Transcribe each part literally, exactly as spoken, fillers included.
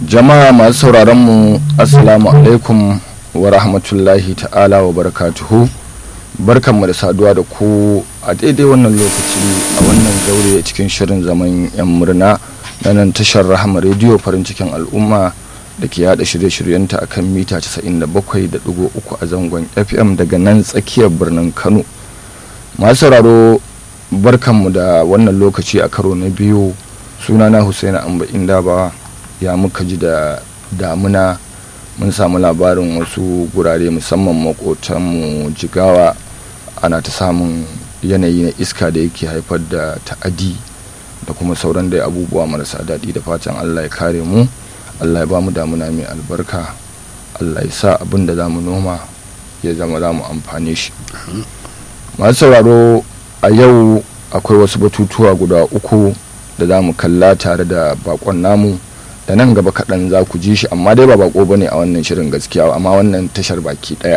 Jama'a masu sauraron mu assalamu alaikum wa rahmatullahi ta'ala wa barakatuhu. Barkanmu da saduwa da ku a daidai wannan lokaci a wannan zaure cikin shirin zaman yan murna na nan tashar Rahama Radio farin cikin al'umma da ke yada shirye-shiryenta akan mita casa'in da bakwai da digo uku a zangon F M daga nan tsakiyar birnin Kano. Masu sauraro barkanmu da wannan lokaci a karo na biyu. Sunana Husaina Amba Indaba. Ya muka ji da damuna, mun samu labarin wasu gurare musamman makotanmu Jigawa ana ta samun yanayi na iska da yake haifar da ta'adi da kuma sauran dai abubuwa marasa daɗi. Da fatan Allah ya kare mu, Allah ya ba mu damuna mai albarka, Allah ya sa abin da za mu noma ya zama za mu amfane shi. Masu sauraro, a yau akwai wasu batutuwa guda uku da za mu kalla tare da bakon namu, da nan gaba kaɗan za ku ji shi, amma dai ba bako ba ne a wannan shirin gaskiya, amma wannan tashar baki ɗaya.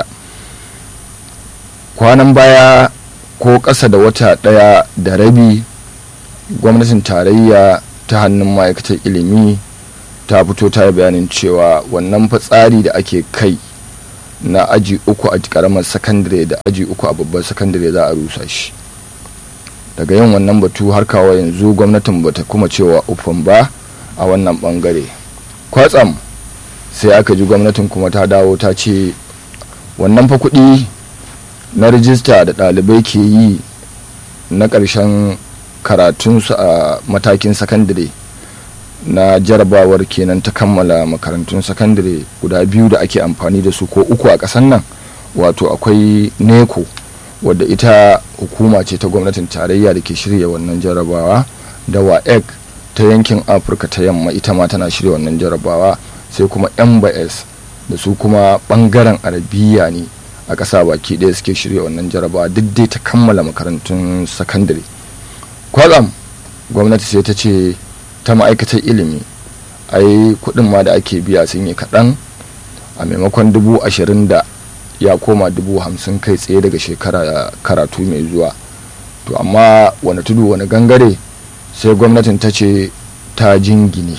Kwanan baya ko ƙasa da wata ɗaya da rabi, gwamnatin tarayya ta hannun ma'aikatar ilimi ta fito ta yi bayanin cewa wannan fatsari da ake kai na aji uku a ƙaramar sakandare da aji uku a babbar sakandare za a rusa shi. Daga yin wannan batu har kawo yanzu gwamnatin bata kuma cewa ufan ba a wannan bangare. Kwatsam sai aka ji gwamnatin kuma ta dawo ta ce wannan fa kuɗi na rijista da ɗalibai ke yi na ƙarshen karatunsu a matakin sakandare na jarabawar kenan ta kammala makarantun sakandare guda biyu da ake amfani da su ko uku a ƙasar nan, wato akwai neko wadda ita hukuma ce ta gwamnatin tarayya da ke shirya wannan jarabawa, da waec ta yankin afirka ta yamma ita ma tana shirya wannan jarabawa, sai kuma M B S da su kuma bangaren arabiya ne a ƙasa baki ɗaya suke shirya wannan jarabawa duk dai ta kammala makarantun sakandare. Kwatsam gwamnati sai ta ce ta ma'aikatar ilimi ai kuɗin ma da ake biya sun yi kaɗan, a maimakon dubu ashirin da ya koma dubu hamsin kai tsaye daga shekara karatu mai zuwa. To amma wani tudu wani gangare, sai gwamnatin ta ce ta jingine,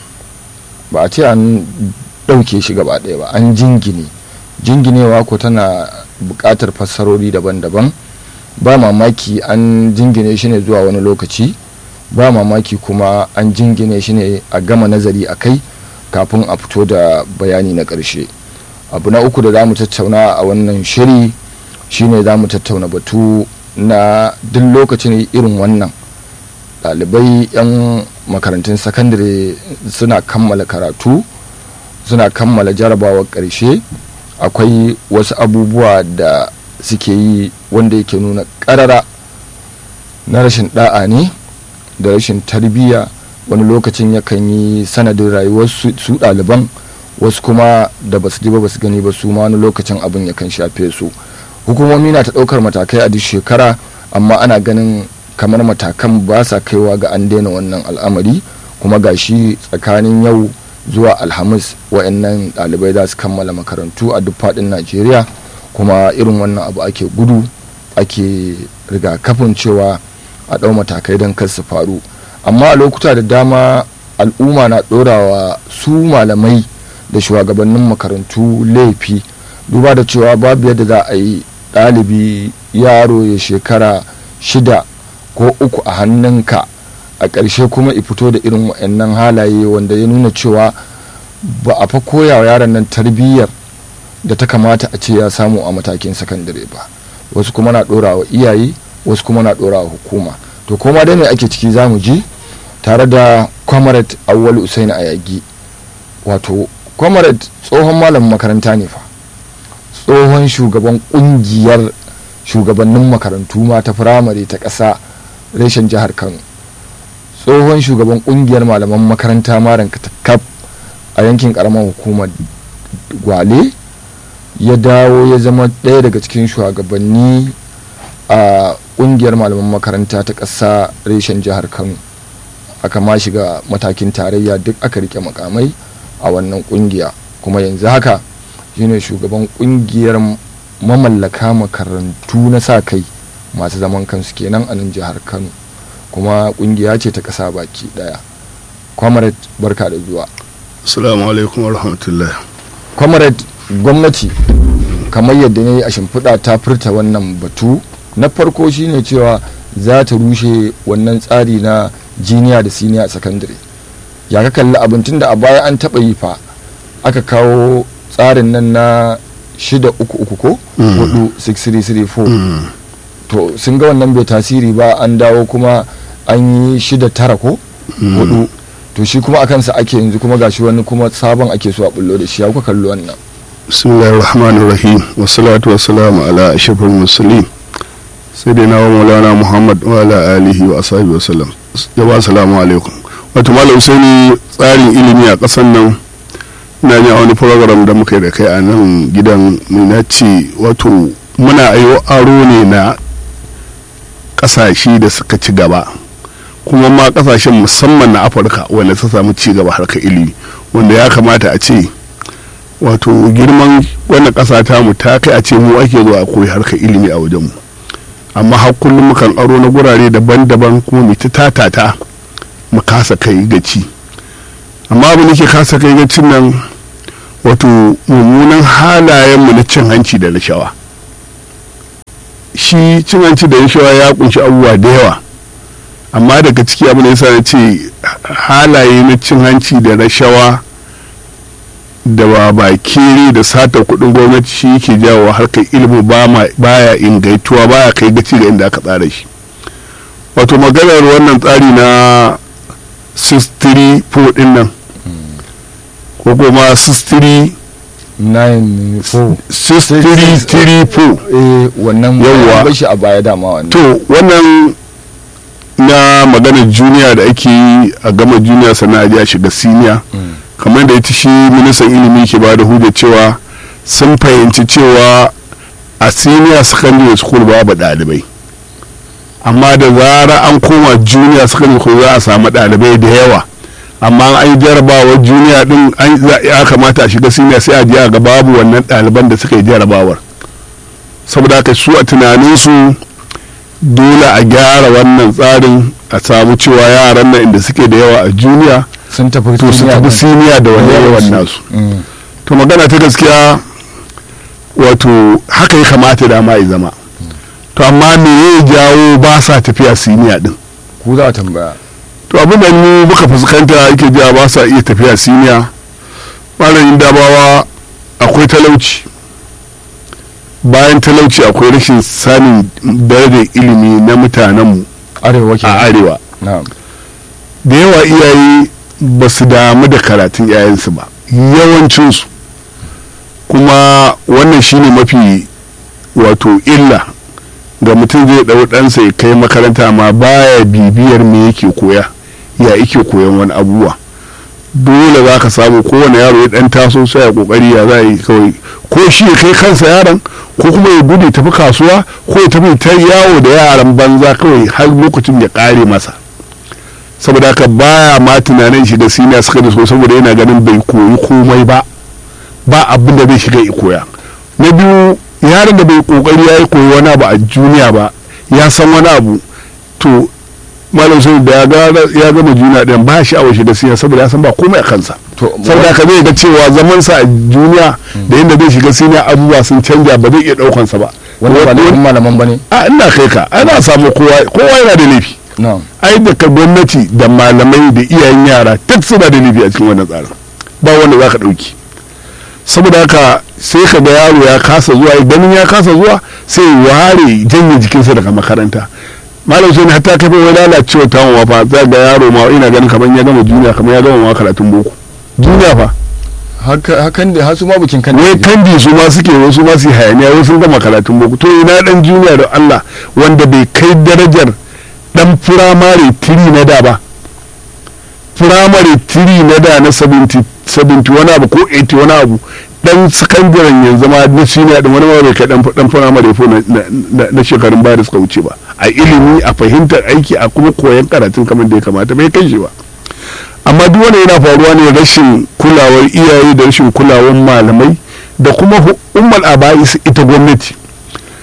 ba a ce an ɗauke shi gaba ɗaya ba, an jingine. Jinginewa ko tana buƙatar fassarori daban-daban, ba mamaki an jingine shi ne zuwa wani lokaci, ba mamaki kuma an jingine shi ne a gama nazari a kai kafin a fito da bayani na ƙarshe. Abu na uku da za mu tattauna a wannan shiri shine za mu tattauna batu na duk lokacin irin wannan ɗalibai 'yan makarantun sakandare suna kammala karatu, suna kammala jarabawar ƙarshe, akwai wasu abubuwa da suke yi wanda yake nuna ƙarara na rashin ɗa'a ne da rashin tarbiyya. Wani lokacin yakan yi sanadin rayuwar su ɗaliban, wasu kuma da basu ji ba basu gani ba su ma wani lokacin abin yakan shafe su. Hukumomi na ta ɗaukar matakai a duk shekara, amma ana ganin kamar matakan ba sa kaiwa ga an daina wannan al'amari. Kuma gashi tsakanin yau zuwa alhamis wa'annan ɗalibai za su kammala makarantu a duk faɗin Najeriya, kuma irin wannan abu ake gudu, ake rigakafin cewa a ɗau matakai don kar su faru. Amma a lokuta da dama al'umma na ɗorawa su malamai da shugabannin makarantu laifi, duba da cewa babu yadda za a yi ɗalibi yaro ya shekara shida ko uku a hannunka, a ƙarshe kuma i fito da irin wa'annan halaye wanda ya nuna cewa ba a fa koya wa yaron nan tarbiyyar da ta kamata a ce ya samu a matakin sakandare ba. Wasu kuma na ɗora wa iyaye, wasu kuma na ɗora wa hukuma. To koma dai me ake ciki za mu ji tare da Comrade Awwalu Usaini Ayagi. Wato Comrade tsohon malamin makaranta ne fa, tsohon shugaban ƙungiyar shugabannin makarantu ma ta firamare ta ƙasa reshen jihar Kano, tsohon shugaban kungiyar malaman makaranta maran katakaf a yankin karamar hukumar Gwale, ya dawo ya zama ɗaya daga cikin shugabanni a kungiyar malaman makaranta ta ƙasa reshen jihar Kano. Aka ma shiga matakin tarayya, duk aka rike makamai a wannan kungiya, kuma yanzu haka shine shugaban kungiyar mamallaka makarantu na sa kai masu zaman kansu kenan a nan jihar Kano, kuma kungiya ce ta ƙasa baki daya. Comrade barka da zuwa. Assalamu alaikum wa rahmatullah. Comrade, gwamnati kamar yadda ne a shimfiɗa ta furta wannan batu na farko shine cewa za ta rushe wannan tsari na jiniya da siniya a sakandare. Ya ka kalli abin tun da a baya an taɓa yi fa aka kawo tsarin nan na shida uku uku ko hudu six three three four to sun ga wannan bai tasiri ba an dawo kuma an yi shida tara ko hudu to shi kuma a kansa ake yanzu kuma gashi wani kuma sabon ake so a bullo da shi ya kuka kallo wannan. Bismillahir rahmanir rahim wassalatu wassalamu ala ashrafil mursalin sayyidina wa maulana muhammad wa ala alihi wa ashabihi wa sallam. Jama'a assalamu alaikum. Wato malam Usaini, tsarin ilimi a kasan nan na ji a wani program da muka yi da kai a nan gidan na ce wato muna ayo aro ne na kasashe da suka ci gaba, kuma ma kasashen musamman na Afirka wanda su samu ci gaba harkar ilimi, wanda ya kamata a ce wato girman wannan kasa ta mu ta kai a ce mu ake zuwa koyi harkar ilimi a wajen mu, amma har kullum mukan aro na gurare daban-daban kuma mu ta tatata mu kasa kai gaci. Amma abin da ke kasa kai gacin nan wato mummunan halayen mu na cin hanci da rashawa. Shi cin hanci da rashawa ya kunshi abubuwa da yawa, amma daga ciki abin da yasa na ce halaye na cin hanci da rashawa da ba bakiri da sata kudin gwamnati shi yake jawo harkar ilimi baya ingaituwa baya kai gaci ga inda aka tsara shi. Wato maganar wannan tsari na six three four din nan ko kuma six three nine four six three three four eh wannan yawa bashi a baya dama wannan. To wannan na maganar junior da ake yi a gama junior sannan a ji a shiga senior, kamar da ita shi ministan ilimi ke ba da hujja cewa sun fahimci cewa a senior secondary school babu ɗalibai, amma da zara an koma junior secondary school za a samu ɗalibai da yawa, amma an yi jarabawa junior din ya kamata a shiga senior sai a ji a ga babu wannan ɗaliban da suka yi jarabawar. Saboda haka su a tunaninsu dole a gyara wannan tsarin a samu cewa yaran nan inda suke da yawa a junior sun tafi to su tafi siniya da wani yawan nasu. To magana ta gaskiya wato haka ya kamata da ma ya zama, to amma me ya jawo ba sa tafiya siniya din ku za a tambaya. To abin da mu muka fuskanta yake jawo ba sa iya tafiya siniya, malamin dabawa akwai talauci, bayan talauci akwai rashin sanin darajar ilimi na mutanenmu a arewa. Da yawa iyaye ba su damu da karatun yayansu ba yawancinsu, kuma wannan shine mafi wato illa ga mutum zai ɗau ɗansa ya kai makaranta amma baya bibiyar me yake koya ya yake koyan wani abubuwa. Dole za ka samu kowane yaro ya ɗan taso sai ya kokari ya za yi kawai ko shi ya kai kansa yaron ko kuma ya gudu tafi kasuwa ko ya tafi ta yawo da yaran banza kawai har lokacin ya ƙare masa. Saboda haka baya ma tunanin shiga senior secondary school saboda yana ganin bai koyi komai ba ba abin da zai shiga koya. Na biyu, yaron da bai kokari ya yi koyi wani abu a juniya ba ya san wani abu, to malam sai da ya gama juniya din ba shi awa shiga senior saboda ya san ba komai a kansa. Saboda haka zai ga cewa zaman sa a juniya da yadda zai shiga senior abubuwa sun canja ba zai iya daukan sa ba. Wani ba da malaman bane a ina kai ka ana samu kowa kowa yana da laifi. Ai da gwamnati da malamai da iyayen yara duk suna da laifi a cikin wannan tsarin, ba wanda za ka ɗauki. Saboda haka sai ka ga yaro ya kasa zuwa, ganin ya kasa zuwa sai ware janye jikinsa daga makaranta. Malam sai hatta kai bai lalacewa ta wa fa za ga yaro ma ina ganin kamar ya gama juniya kamar ya gama ma karatun boko juniya fa hakan da hasu ma bukin kan wai kandi su ma suke wasu ma su hayaniya wasu sun gama karatun boko. To ina dan juniya da Allah wanda bai kai darajar dan firamare tiri na da ba, firamare tiri na da na seventy wani abu ko eighty wani abu, dan sakandaren yanzu ma na senior din wani ma bai kai dan dan firamare ko na shekarun baya da suka wuce ba a ilimi a fahimtar aiki a kuma koyon karatun kamar da ya kamata bai kai shi ba. Amma duk wanda yana faruwa ne rashin kulawar iyaye da rashin kulawar malamai da kuma ummul abai ita gwamnati.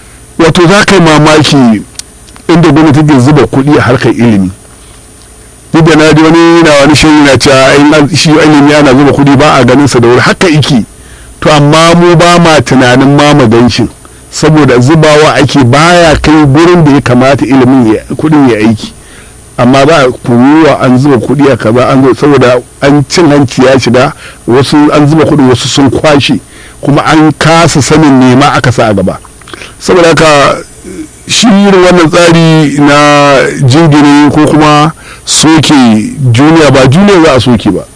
Wato za ka yi mamaki inda gwamnati ke zuba kuɗi a harkar ilimi, duk da na ji wani na wani shirin na cewa shi ilimi ana zuba kuɗi ba a ganin sa da wuri haka iki to amma mu ba ma tunanin ma magancin saboda zubawa ake baya kai gurin da ya kamata ilimin kuɗin ya aiki amma za a kuruwa an zuba kuɗi a kaza an zo saboda an cin hanci ya shiga wasu an zuba kuɗi wasu sun kwashe kuma an kasa sanin nema aka sa a gaba saboda haka shi irin wannan tsari na jingine ko kuma soke juniya ba juniya za a soke ba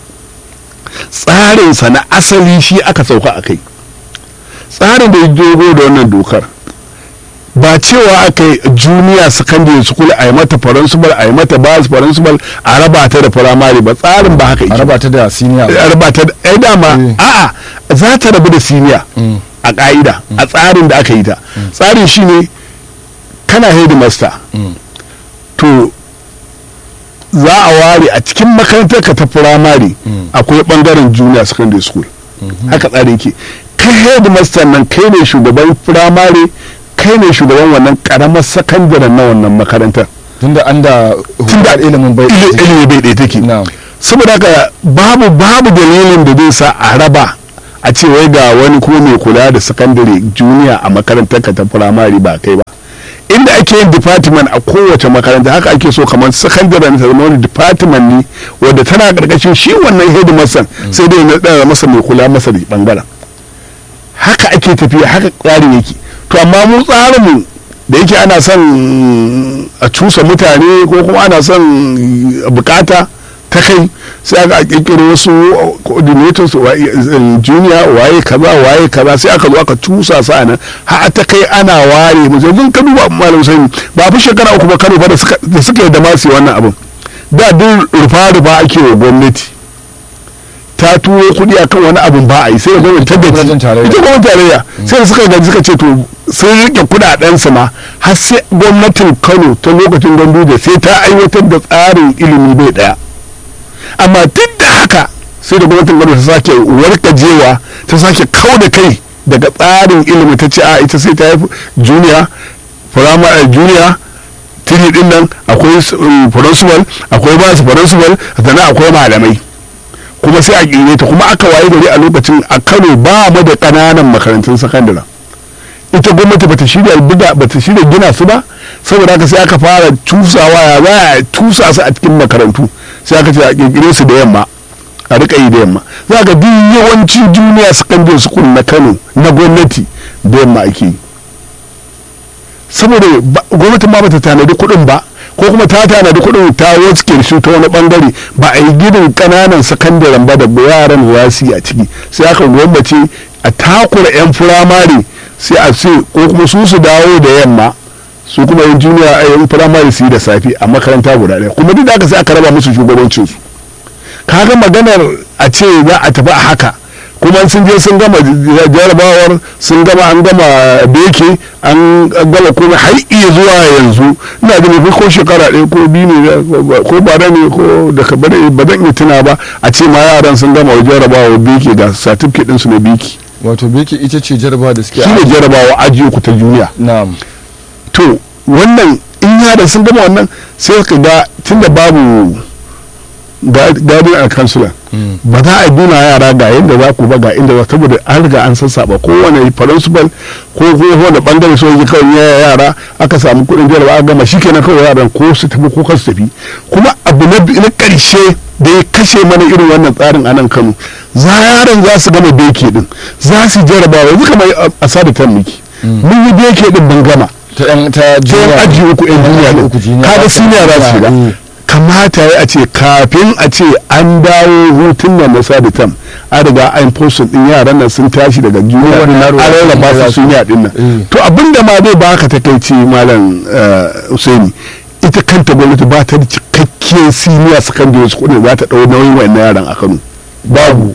tsarinsa na asali shi aka sauka a kai tsarin da ya dogo da wannan dokar ba cewa aka yi juniya secondary school a yi mata principal a yi mata vice principal a raba ta da firamare ba tsarin ba haka yake a raba ta da senior a raba ta da ai dama a'a za ta rabu da senior a ka'ida a tsarin da aka yi ta tsarin shine kana headmaster to za a ware a cikin makarantar ka ta firamare akwai bangaren junior secondary school haka tsarin ke kai headmaster nan kai ne shugaban firamare kai ne shugaban wannan karamar sakandaren na wannan makarantar tunda an da hukumar ilimin bai ilimi bai ɗaya take saboda haka babu babu dalilin da zai sa a raba a ce wai ga wani kuma mai kula da sakandare junior a makarantar ka ta firamare ba kai ba inda ake yin department a kowace makaranta haka ake so kamar sakandare ta zama wani department ne wadda tana karkashin shi wannan headmaster sai dai na ɗara masa mai kula masa da bangaren haka ake tafiya haka tsarin yake to amma mu tsarinmu da yake ana son a cusa mutane ko kuma ana son bukata ta kai sai aka kirkiro wasu coordinators junior waye kaza waye kaza sai aka zo aka cusa sa nan har ta kai ana ware mu yanzu ka duba malam sai ba fi shekara uku ba Kano fa da suka da suka yi da masu wannan abin da duk rufa rufa ake wa gwamnati ta turo kuɗi akan wani abin ba a yi sai da gwamnati ta gaji ita gwamnati tarayya sai suka gaji suka ce to sun rike kuɗaɗen su ma har sai gwamnatin Kano ta lokacin Ganduje sai ta aiwatar da tsarin ilimi bai daya amma duk da haka sai da gwamnatin Kano ta sake warkajewa ta sake kau da kai daga tsarin ilimi ta ce a ita sai ta haifi junior primary junior tiri din nan akwai principal akwai vice principal sannan akwai malamai kuma sai a gine ta kuma aka waye gari a lokacin a Kano ba mu da kananan makarantun sakandare ita gwamnati bata shirya buga bata shirya gina su ba saboda haka sai aka fara tusawa ya za a tusa su a cikin makarantu sai aka ce a kirkire su da yamma a rika yi da yamma za ka duk yawancin junior secondary school na Kano na gwamnati da yamma ake yi saboda gwamnati ma bata tanadi kuɗin ba ko kuma ta tanadi kuɗin ta waske shi ta wani bangare ba a yi gidan kananan sakandaren ba da yaran za su yi a ciki sai aka gwamnati a takura yan firamare sai a ce ko kuma su su dawo da yamma su kuma yan junior a yan firamare su yi da safe a makaranta guda ɗaya kuma duk da haka sai aka raba musu shugabancin su kaga maganar a ce za a tafi a haka kuma sun je sun gama jarabawar sun gama an gama beke an gama kuma har iya zuwa yanzu ina da mafi ko shekara ɗaya ko biyu ne ko bara ne ko da ka bada ba zan iya tuna ba a ce ma yaran sun gama wa jarabawar beke ga certificate ɗinsu na beki wato beki ita ce jarabawa da suke shi ne jarabawa ajiye ku ta duniya na'am to wannan in yaran sun gama wannan sai ka ga tunda babu guardian and counselor ba za a nuna yara ga yadda za ku ba ga inda za saboda an riga an sassaba kowane principal ko kowane bangare so yi kawai yara aka samu kudin jarabawa a gama shikenan kawai yaran ko su tafi ko kasu tafi kuma abu na karshe da ya kashe mana irin wannan tsarin a nan Kano za yaran za su gama beke din za su jarabawa yanzu kamar a sada tan miki mun yi beke din ban gama ta yan ta aji uku yan duniya din kaga senior za su shiga kamata ya ce kafin a ce an dawo hutun nan na sada tam an riga an fosun din yaran nan sun tashi daga juniya an rarraba su suniya din nan to abinda ma zai baka takaici malam Usaini ita kanta gwamnati ba ta da cikakkiyar senior secondary school da za ta dau nauyin wannan yaran a Kano babu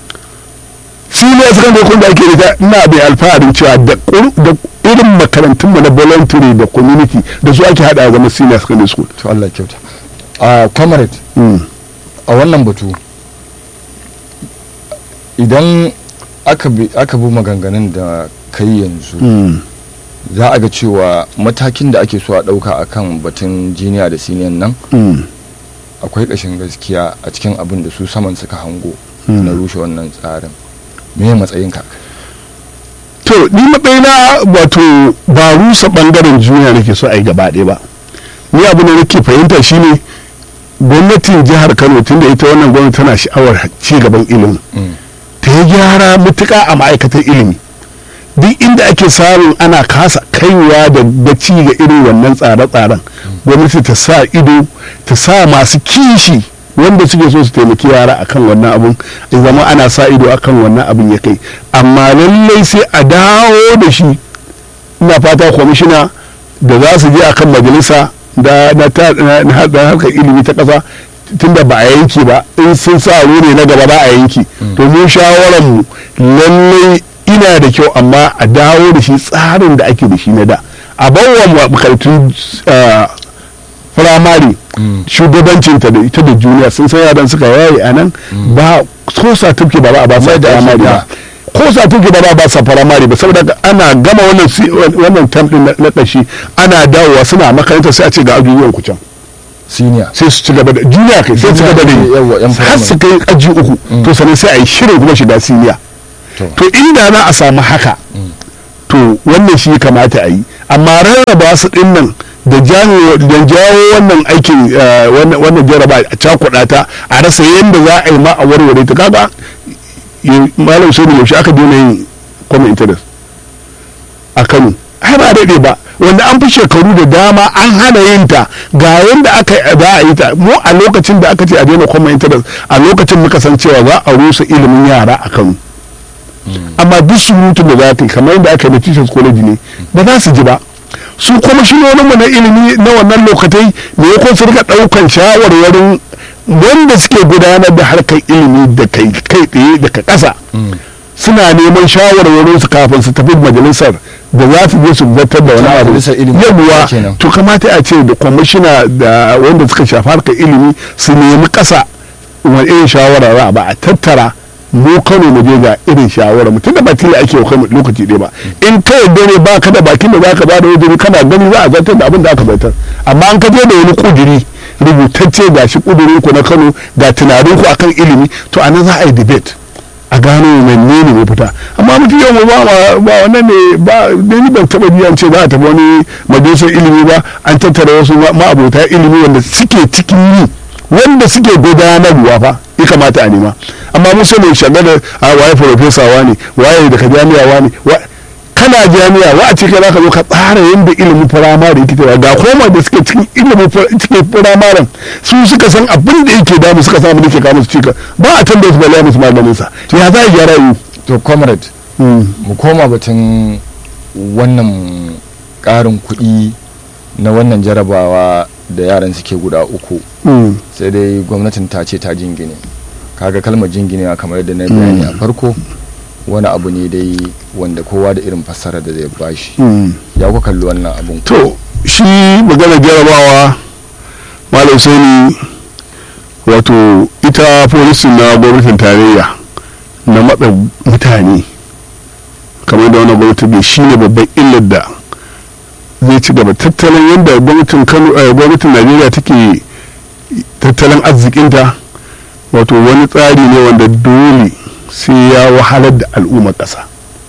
senior secondary school da ake da ina bai alfaharin cewa da irin makarantun mu na voluntary da community da su ake hada zama senior secondary school to Allah kyauta a comrade a wannan batu idan aka bi maganganun da kai yanzu za a ga cewa matakin da ake so a ɗauka akan batun jiniya da siniyan nan akwai ƙashin gaskiya a cikin abin da su saman suka hango na rushe wannan tsarin, me matsayinka? to ni matsayina wato ba rusa bangaren juniya nake so a yi gaba ɗaya ba. Ni abin da nake fahimta shine gwamnatin jihar Kano tunda ita wannan gwamnati tana sha'awar ci gaban ilimi ta yi gyara mutuka a ma'aikatan ilimi. Duk inda ake samun ana kasa kaiwa da bacci ga irin wannan tsare-tsaren, gwamnati ta sa ido, ta sa masu kishi wanda suke so su taimaki yara akan wannan abun, ya zama ana sa ido akan wannan abun ya kai. Amma lallai sai a dawo da shi, ina fata kwamishina da za su je akan majalisa da na harkar ilimi ta ƙasa, tunda ba a yanki ba, in sun sa ne na gaba ba a yanki, to mu shawarar mu lallai ina da kyau amma a dawo da shi tsarin da ake da shi na da, a bawa makarantun firamare shugabancinta da ita da juniya, sun san yaran suka yaye a nan ba ko satifiki ba ba a ba sa firamare ba, ko satifiki ba ba ba sa firamare ba, saboda ana gama wannan wannan tam din na ƙarshe ana dawowa suna makaranta sai a ce ga ajujuwan ku can senior sai su ci gaba da juniya kai sai su gaba da yi har su kai aji uku, to sannan sai a yi shirin kuma shiga senior. To inda za a samu haka, to wannan shi kamata a yi, amma rarraba su din nan da jawo wannan aikin wannan jaraba a cakuɗa ta a rasa yadda za a yi ma a warware ta. Kaga malam sai yaushe aka daina yin common interest a Kano, ai ba daɗe ba, wanda an fi shekaru da dama an hana yin ta, ga yadda aka za a yi ta. Mu a lokacin da aka ce a daina common interest, a lokacin muka san cewa za a rusa ilimin yara a Kano. Amma duk surutun da za ta yi kamar yadda aka yi na teachers college ne ba za su ji ba. Su kwamishinoninmu na ilimi na wannan lokatai da ya kun su rika ɗaukan shawarwarin wanda suke gudanar da harkar ilimi da kai tsaye daga ƙasa, suna neman shawarwarin su kafin su tafi majalisar da za su je su zartar da wani abu yabuwa. To kamata a ce da kwamishina da wanda suka shafi harkar ilimi su nemi ƙasa wani irin shawara ba a tattara mu Kano mu je ga irin shawara mutum da ba tilo ake kai lokaci ɗaya ba. In ka yadda ne ba ka da bakin da za ka ba da wajen kana gani za a zartar da abin da aka zartar, amma an ka je da wani kuduri rubutacce ga shi kudurin ku na Kano ga tunanin ku akan ilimi, to anan za a yi debate a gano menene ne mafita. Amma mutum yau ba ba wannan ne ba ni ban taba ji an ce za a tafi wani majalisar ilimi ba an tattara wasu ma'abota ilimi wanda suke cikin yi wanda suke gudanarwa fa ya kamata a nema. Amma mun sani shagalar a waye profesa wani waye daga jami'a wani kana jami'a wa a ce kai zaka zo ka tsara yadda ilimin firamare yake tafiya, ga koma da suke cikin ilimin cikin firamaren su suka san abin da yake damu suka samu da ke kawo su cika ba a tambaye su balle musu maganin sa ya za a gyara yi. To comrade mu koma batun wannan ƙarin kuɗi na wannan jarabawa da yaran suke guda uku, sai dai gwamnatin ta ce ta jingine. Kaga kalmar jinginewa kamar yadda na bayani a farko wani abu ne dai wanda kowa da irin fassara da zai bashi. Ya ku kalli wannan abun? To shi magana jarabawa malam sani, wato ita polisin na gwamnatin tarayya na matsa mutane kamar da wani gwamnati bai shi ne babban illar da zai ci gaba tattalin yadda gwamnatin Kano gwamnatin Najeriya take tattalin arzikinta, wato wani tsari ne wanda dole sai ya wahalar da al'ummar ƙasa.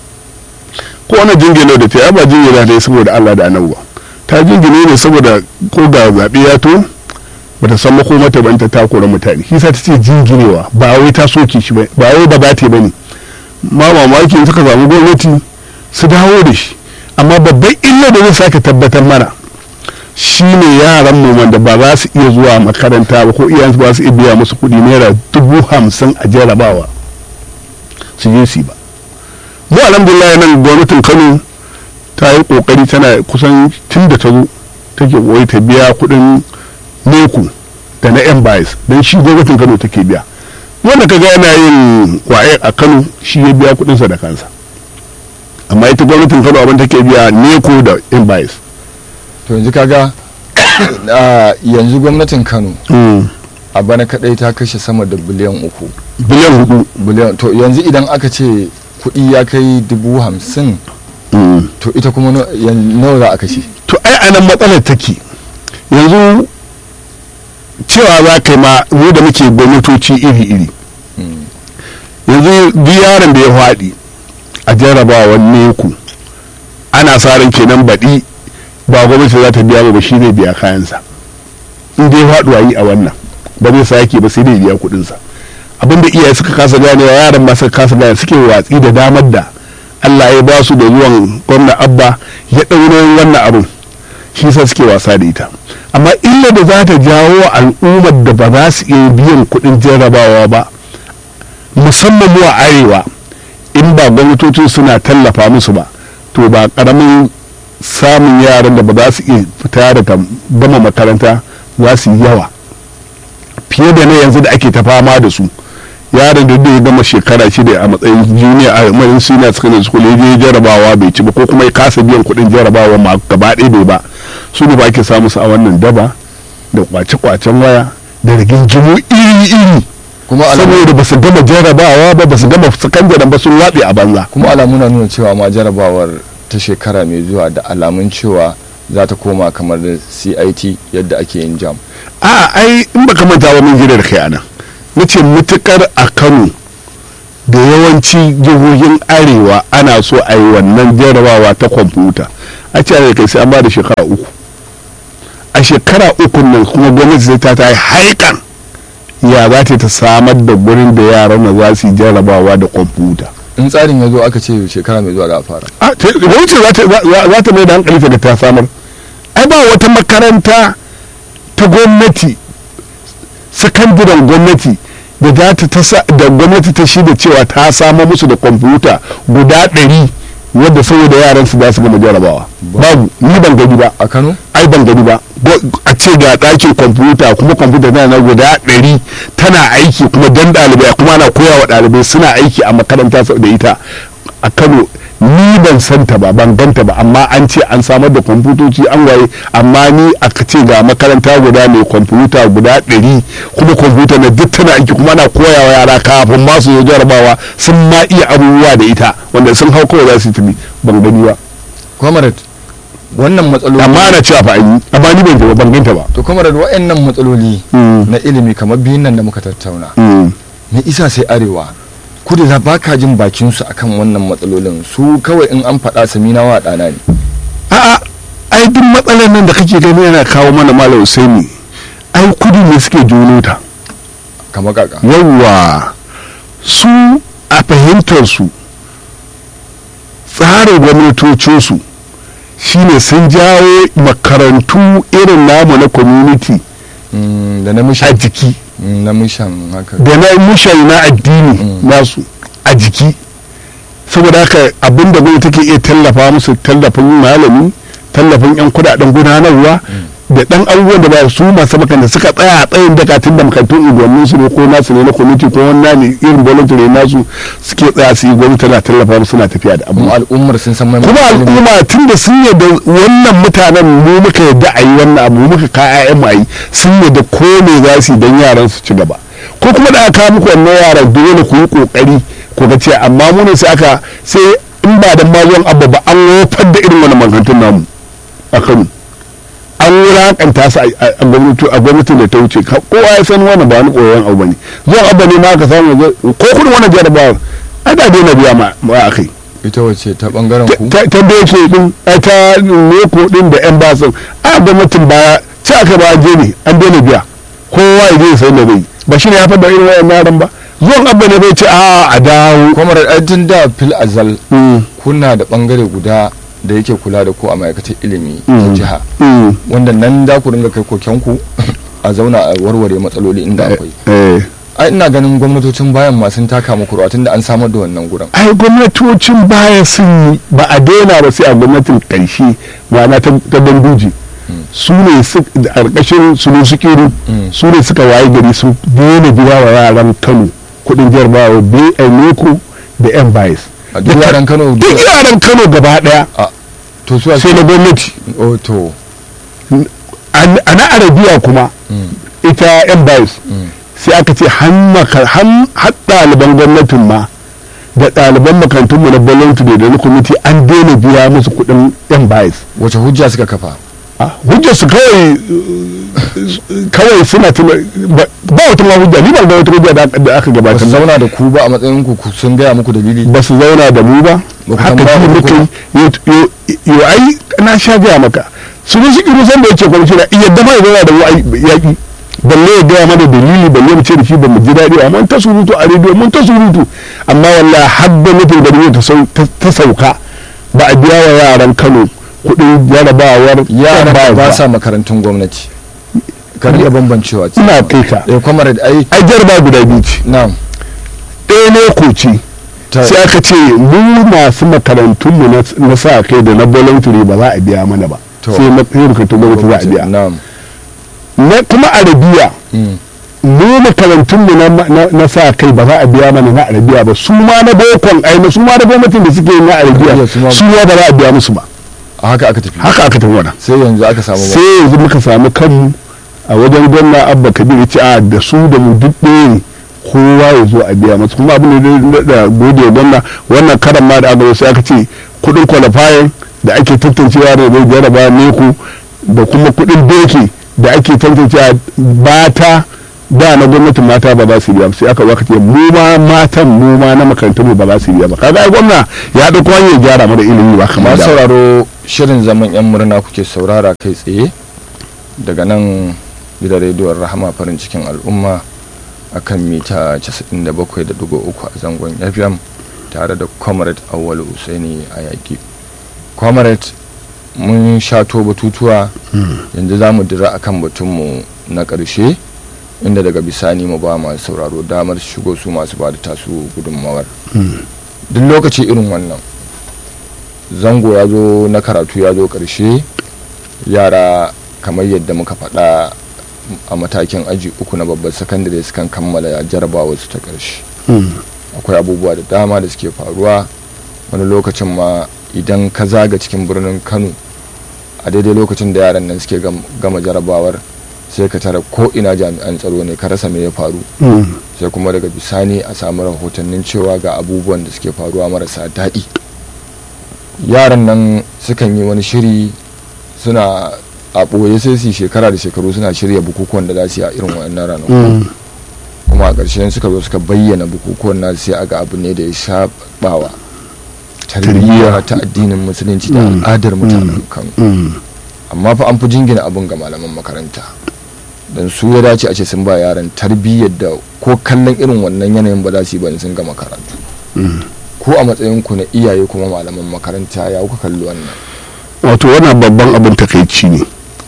Ko wani jingine da ta yi ba jingine da saboda Allah da annabi ba, ta jingine ne saboda ko ga zaɓe ya to ba ta san mako mata ban ta takura mutane, shi sa ta ce jinginewa ba wai ta soke shi ba, ba wai ba za ta yi ba ne. Ma mamaki in suka samu gwamnati su dawo da shi, amma babban illa da zai sake tabbatar mana shi ne yaran mu wanda ba za su iya zuwa makaranta ba ko iyayensu ba su iya biya musu kuɗi naira dubu hamsin a jarabawa su je su ba. Mu alhamdulillah nan gwamnatin Kano ta yi kokari tana kusan tun da ta zo take koyi ta biya kuɗin neku da na yan bayis don shi gwamnatin Kano take biya. Wanda ka ga yana yin waye a Kano shi ya biya kuɗinsa da kansa, amma ita gwamnatin Kano abin take biya neku da yan bayis. To yanzu kaga yanzu gwamnatin Kano a bana kadai ta kashe sama da biliyan uku biliyan hudu biliyan. To yanzu idan aka ce kuɗi ya kai dubu hamsin, to ita kuma nawa za a kashe? To ai anan matsalar take yanzu cewa za ka yi ma mu da muke gwamnatoci iri-iri yanzu duk yaron da ya faɗi a jarrabawar neku ana sa ran kenan baɗi ba gwamnati za ta biya ba shi ne biya kayansa in dai faɗuwa yi a wannan ba zai sake ba sai dai biya kuɗinsa abinda iyaye suka kasa ganewa yaran ma suka kasa gane suke watsi da damar da Allah ya ba su da zuwan gwamna abba ya ɗaure wannan abin shi sa suke wasa da ita amma illa da za ta jawo al'ummar da ba za su iya biyan kuɗin jarrabawa ba musamman mu a arewa in ba gwamnatocin suna tallafa musu ba to ba ƙaramin samun yaran da ba za su iya fita daga gama makaranta za su yi yawa fiye da na yanzu da ake ta fama da su yaron da ya gama shekara shida a matsayin junior a matsayin senior secondary school ya je jarabawa bai ci ba ko kuma ya kasa biyan kuɗin jarabawa ma gaba ɗaya bai ba su ne ba ake samu su a wannan daba da kwace-kwacen waya da rigingimu iri-iri saboda ba su gama jarabawa ba ba su gama sakandaren ba sun watse a banza kuma alamu na nuna cewa ma jarabawar ta shekara mai zuwa da alamun cewa za ta koma kamar C I T yadda ake yin jam a ai in baka manta ba mun gida da kai anan nace mutukar a Kano da yawanci jihohin arewa ana so a yi wannan jarabawa ta kwamfuta a ce a kai sai an ba da shekara uku a shekara uku nan kuma gwamnati sai ta ta yi haikan ya za ta samar da gurin da yaran na za su yi jarabawa da kwamfuta in tsarin ya zo aka ce shekara mai zuwa da a fara a wuce za ta mai da hankali ta ta samar ai ba wata makaranta ta gwamnati sakandaren gwamnati da za ta tasa da gwamnati ta shida cewa ta samar musu da kwamfuta guda ɗari wadda saboda yaran su za su gama jarabawa babu ni ban gani ba a Kano ai ban gani ba a ce ga ɗakin kwamfuta kuma kwamfuta tana na guda ɗari tana aiki kuma dan ɗalibai kuma ana koya wa ɗalibai suna aiki a makaranta da ita a Kano ni ban santa ba ban ganta ba amma an ce an samar da kwamfutoci an waye amma ni aka ce ga makaranta guda mai kwamfuta guda ɗari kuma kwamfuta na duk tana aiki kuma ana koya wa yara kafin ma su zo jarabawa sun ma iya abubuwa da ita wanda sun hau kawai za su tafi ban gani ba comrade wannan matsaloli amma na cewa fa an yi amma ni ban ban ganta ba to comrade wa'annan matsaloli na ilimi kamar biyun nan da muka tattauna na isa sai arewa kudu za ba ka jin bakinsu akan wannan matsalolin su kawai in an faɗa samina wa ɗana ne a'a ai duk matsalar nan da kake gani yana kawo mana malam Usaini ai kudu ne suke jono ta kamar kaka yawwa su a fahimtar su tsarin gwamnatocinsu shine sun jawo makarantu irin namu na community da na a jiki na mishan haka da na mishan na addini nasu a jiki saboda haka abinda gwamnati take iya tallafa musu tallafin malami tallafin yan kudaden gudanarwa da dan abubuwan da ba su masu makanta suka tsaya a tsayin dakatun da makarantun unguwannin su ne ko nasu ne na kwamiti ko wannan ne irin voluntary nasu suke tsaya su yi gwamnati na tallafa musu suna tafiya da abu kuma al'ummar sun san mai kuma al'umma tun da sun yadda wannan mutanen mu muka yadda a yi wannan abu muka ka ƴaƴan mu a yi sun yadda ko me za su yi dan yaran su ci gaba ko kuma da aka kawo muku wannan yaran dole ku yi kokari ku ga cewa amma mu ne sai aka sai in ba da mazuwan abba ba an wofar da irin wannan makarantun namu a Kano an wulakanta su a gwamnatin da ta wuce kowa ya san wannan ba wani koyon abu bane zuwan abba ne ma aka samu ko kudin wannan jarabawar ai da daina biya ma a kai ita wace ta bangaren ku ta da yake din ta neko din da yan basin a gwamnatin baya ci aka ba je ne an daina biya kowa ya je sai da zai ba shi ne ya fada irin wayan yaran ba zuwan abba ne bai ce a a dawo kuma da tun da fil azal kuna da bangare guda da yake kula da ku a ma'aikatar ilimi ta jiha wanda nan da ku dinga kai kokenku a zauna a warware matsaloli inda akwai ai ina ganin gwamnatocin bayan ma sun taka muku ruwa tunda an samar da wannan gurin ai gwamnatocin baya sun ba a daina ba sai a gwamnatin karshe ma'ana ta danduji su ne a ƙarƙashin su ne suke su ne suka waye gari su daina biya wa yaran Kano kuɗin jarabawa bai aimeko da yan bayis duk yaran Kano duk yaran Kano gaba daya to su sai na gwamnati oh to a na arabiya kuma ita yan bayis sai aka ce har ɗaliban gwamnatin ma da ɗaliban makarantunmu na voluntary da na kwamiti an daina biya musu kuɗin yan bayis wace hujja suka kafa hujjar su kawai kawai suna ba wata ma hujja ni ban ga wata hujja da aka ba su gabatar zauna da ku ba a matsayin ku sun gaya muku dalili ba su zauna da mu ba Ba ku haka tambaya ji ba muka yi yo ai na sha gaya maka su ne shi kiru san da yake kwamishina yadda ma ya zauna da mu ai yaƙi balle ya gaya mana dalili balle mu ce da shi ba mu ji daɗi amma ta surutu a rediyo mun ta surutu amma wallahi har da mutum da ta sauka ba a biya wa yaran Kano kuɗin jarabawar yaran ba ba sa makarantun gwamnati kan iya bambancewa ce ina kai ka eh comrade ai ai jarba guda biyu ce na'am ɗaya ne ko ce Ta- sai aka ce mu masu makarantunmu na na sa kai da na voluntary ba za a biya mana ba To. sai na sai makarantun gwamnati za a biya na'am na kuma arabiya Mm. mu makarantunmu na, na, na sa kai ba za a biya mana na arabiya ba su ma na bokon ai na su ma na gwamnatin da suke yin na arabiya Arabiya su ma- su ma ba za a biya musu ba a haka aka tafi haka aka tafi wannan sai yanzu aka samu ba sai yanzu muka samu kanmu a wajen gwamna abba kabir ya ce a da su da mu duk ɗaya ne kowa ya zo a biya masu kuma abin da da gode wa gwamna wannan karan ma da aka zo sai aka ce kuɗin qualifying da ake tantancewa da zai jaraba neku da kuma kuɗin doki da ake tantancewa mata da na gwamnatin mata ba za su biya ba sai aka zo aka ce mu ma matan mu ma na makarantar mu ba za su biya ba kaga ai gwamna ya ɗauko hanyar gyara mana ilimi ba kamar masu da sauraro shirin zaman yan murna kuke saurara kai tsaye daga nan gidan rediyon rahama farin cikin al'umma akan mita casa'in da bakwai da dugo uku a zangon F M tare da comrade Awwalu Usaini a yaƙi comrade mun shato batutuwa yanzu za mu dira akan batunmu na ƙarshe inda daga bisani mu ba masu sauraro damar shigo su masu ba da tasu gudunmawar duk lokaci irin wannan zango ya zo na karatu ya zo ƙarshe yara kamar yadda muka faɗa a matakin aji uku na babbar sakandare sukan kammala jarabawa su ta ƙarshe akwai abubuwa da dama da suke faruwa wani lokacin ma idan ka zaga cikin birnin Kano a daidai lokacin da yaran nan suke gama jarabawar sai ka tara ko ina jami'an tsaro ne ka rasa me ya faru sai kuma daga bisani a samu rahotannin cewa ga abubuwan da suke faruwa marasa daɗi yaran nan sukan yi wani shiri suna a ɓoye sai su shekara da shekaru suna shirya bukukuwan da za su yi a irin waɗannan ranaku kuma a ƙarshen suka zo suka bayyana bukukuwan na sai a ga abu ne da ya shaɓawa tarbiyya ta addinin musulunci da al'adar mutanen Kano amma fa an fi jingina abun ga malaman makaranta don su ya dace a ce sun ba yaran tarbiyyar da ko kallon irin wannan yanayin ba za su yi ba sun gama karatu ko a matsayin ku na iyaye kuma malaman makaranta ya kuka kalli wannan wato wannan babban abin takaici ne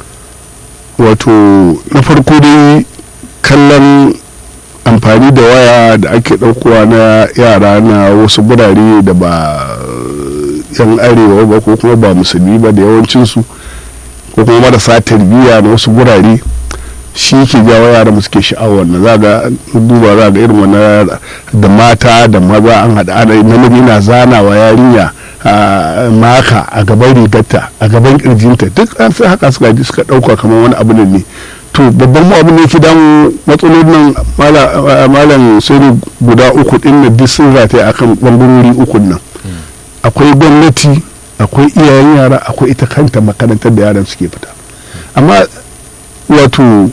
wato na farko dai kallon amfani da waya da ake ɗaukowa na yara na wasu gurare da ba yan arewa ba ko kuma ba musulmi ba da yawancinsu ko kuma marasa tarbiyya na wasu gurare shi ke jawo yara mu suke sha'awar na za ga duba za ga irin wannan da mata da maza an haɗa ana namiji na zana wa yarinya maka a gaban rigarta a gaban kirjinta duk an sai haka suka ji suka ɗauka kamar wani abu ne to babban mu abin da yake damu matsalolin nan malam sai guda uku din na duk sun rataye akan bangarori uku nan akwai gwamnati akwai iyayen yara akwai ita kanta makarantar da yaran suke fita amma wato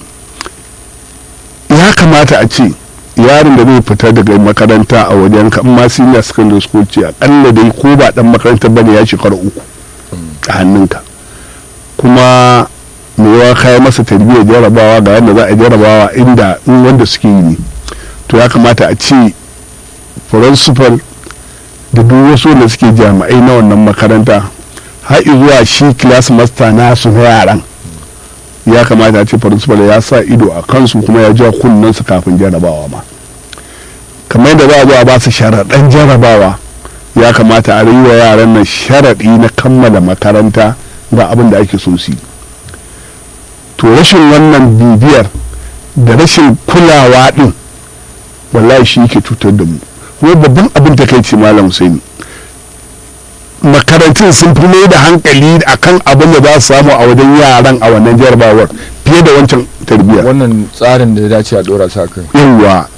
ya kamata a ce yaron da zai fita daga makaranta a wajen kan ma senior secondary school ce akalla dai ko ba dan makarantar bane ya shekara uku a hannunka kuma mai yawa kayan masa tarbiyyar jarabawa ga yadda za a jarabawa inda in wanda suke yi ne to ya kamata a ce principal da duk wasu da suke jami'ai na wannan makaranta har zuwa shi class master na su yaran ya kamata a ce principal ya sa ido a kansu kuma ya ja kunnen su kafin jarabawa ma kamar yadda za a zo a ba su sharaɗan jarabawa ya kamata a yi wa yaran nan sharaɗi na kammala makaranta ga abin da ake so su yi to rashin wannan bibiyar da rashin kulawa din wallahi shi yake cutar da mu kuma babban abin da kai ce malam Husaini makarantun sun fi mai da hankali akan abin da za su samu a wajen yaran a wannan jarabawar fiye da wancan tarbiyyar wannan tsarin da ya dace a dora sa kai yawa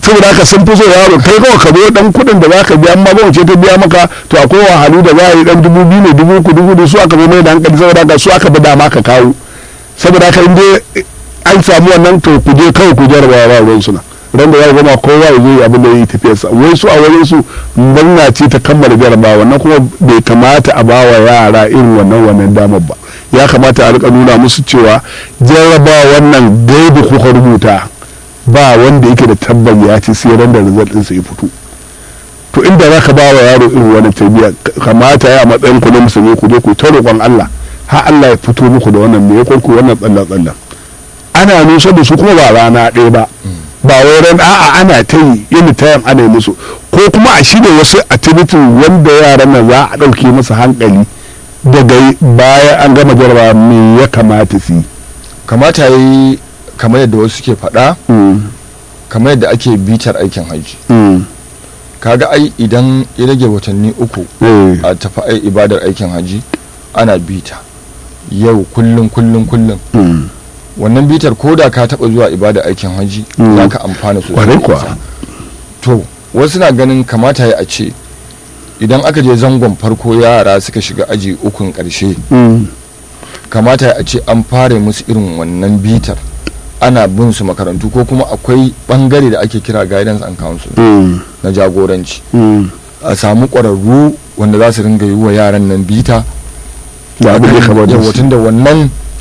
saboda haka sun fi so yaro kai kawai ka zo dan kuɗin da zaka biya amma gwamnati ta biya maka to akwai wahalu da za a yi dan dubu biyu ne dubu uku dubu da su aka zo mai da hankali saboda haka su aka bi dama ka kawo saboda haka in dai an samu wannan to ku je kawai ku jarabawa ba ruwan suna ran da ya gama kowa ya zo abin da ya yi tafiyarsa wai su a wajen su murna ce ta kammala jarabawa wannan kuma bai kamata a bawa yara irin wannan wannan damar ba ya kamata a rika nuna musu cewa jarabawa wannan daidai kuka rubuta ba wanda yake da tabbar ya ce sai ran da result ɗinsa ya fito to inda za ka ba wa yaro irin wannan tarbiyya kamata ya matsayin ku na musulmi ku je ku ta roƙon Allah har Allah ya fito muku da wannan me ya ku wannan tsallan tsallan ana nusa da su kuma ba rana ɗaya ba ba wai ran a'a ana ta yi yin tayan ana yi musu ko kuma a shirya wasu activity wanda yaran nan za a ɗauke musu hankali daga baya an gama jarabawa me ya kamata su yi kamata yi kamar yadda wasu ke faɗa kamar yadda ake bitar aikin haji kaga ai idan ya rage watanni uku a tafi ai ibadar aikin haji ana bita yau kullum kullum kullum wannan bitar ko da ka taɓa zuwa ibadar aikin haji za ka amfana sosai to wasu na ganin kamata ya a ce idan aka je zangon farko yara suka shiga aji ukun ƙarshe kamata ya a ce an fara musu irin wannan bitar ana bin su makarantu ko kuma akwai bangare da ake kira guidance and counsel mm. na jagoranci mm. a samu ƙwararru wanda za su ringa yi wa yaran nan bita da abin da wannan